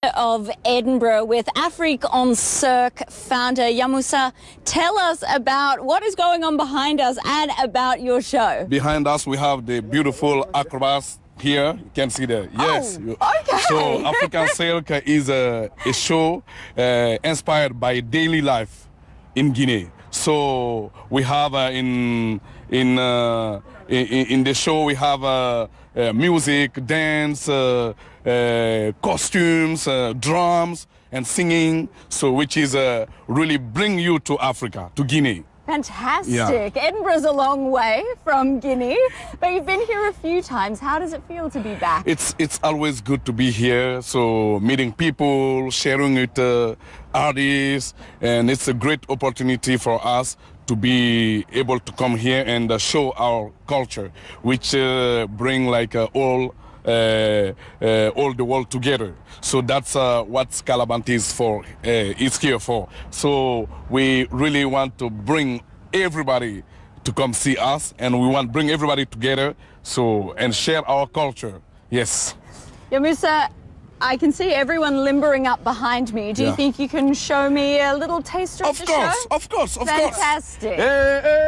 of Edinburgh with Afrique en Cirque founder Yamusa. Tell us about what is going on behind us and about your show. Behind us we have the beautiful acrobats here. You can see that. Yes. Okay. So Afrique en Cirque is a show inspired by daily life in Guinea. So we have in the show we have music, dance, costumes, drums, and singing. So which is really bring you to Africa, to Guinea. Fantastic. Yeah. Edinburgh's a long way from Guinea, but you've been here a few times. How does it feel to be back? It's always good to be here. So meeting people, sharing with artists, and it's a great opportunity for us to be able to come here and show our culture, which bring like all the world together. So that's what Scalabant is for, is here for. So we really want to bring everybody to come see us, and we want to bring everybody together, so and share our culture. Yes. Yamusa, I can see everyone limbering up behind me. Do you think you can show me a little taster of the show? Of course. Fantastic. Hey, hey.